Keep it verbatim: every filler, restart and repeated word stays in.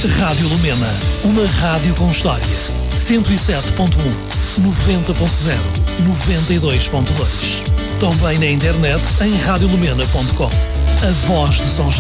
Rádio Lumena, uma rádio com história. cento e sete ponto um, noventa ponto zero, noventa e dois ponto dois. Também na internet em rádio lumena ponto com. A voz de São